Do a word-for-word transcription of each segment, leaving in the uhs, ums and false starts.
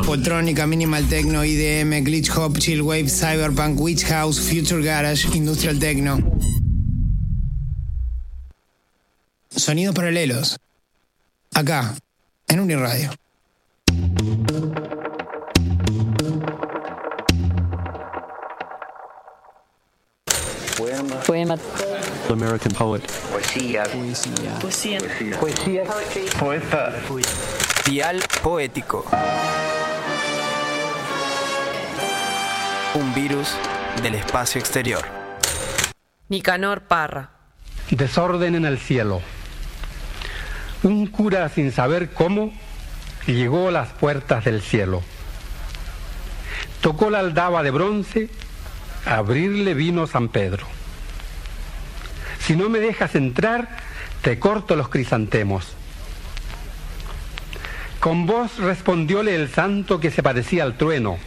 Popotrónica, Minimal Techno, I D M, Glitch Hop, Chill Wave, Cyberpunk, Witch House, Future Garage, Industrial Techno. Sonidos paralelos. Acá, en Uniradio. Poema. Poema. American poet. Poesía. Poesía. Poesía. Poesía. Poeta. Dial poético. Un virus del espacio exterior. Nicanor Parra. Desorden en el cielo. Un cura, sin saber cómo, llegó a las puertas del cielo. Tocó la aldaba de bronce, a abrirle vino San Pedro. Si no me dejas entrar, te corto los crisantemos. Con voz respondióle el santo que se parecía al trueno.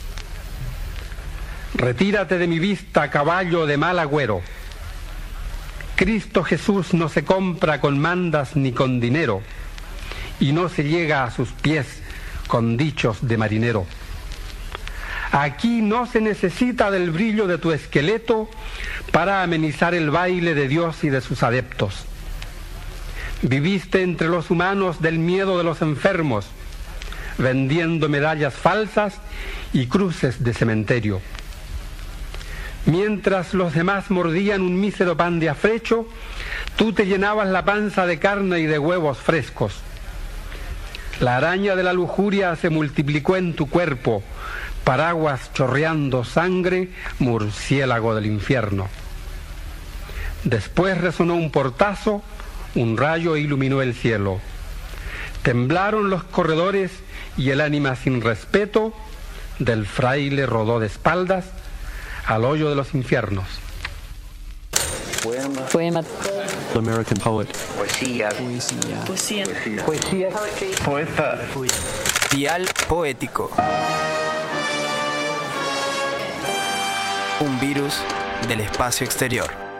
Retírate de mi vista, caballo de mal agüero. Cristo Jesús no se compra con mandas ni con dinero, y no se llega a sus pies con dichos de marinero. Aquí no se necesita del brillo de tu esqueleto para amenizar el baile de Dios y de sus adeptos. Viviste entre los humanos del miedo de los enfermos, vendiendo medallas falsas y cruces de cementerio. Mientras los demás mordían un mísero pan de afrecho, tú te llenabas la panza de carne y de huevos frescos. La araña de la lujuria se multiplicó en tu cuerpo, paraguas chorreando sangre, murciélago del infierno. Después resonó un portazo, un rayo iluminó el cielo. Temblaron los corredores y el ánima sin respeto del fraile rodó de espaldas al hoyo de los infiernos. Poema. Poema. American poet. Poesía. Poesía. Poesía. Poesía. Poeta. Dial poético. Un virus del espacio exterior.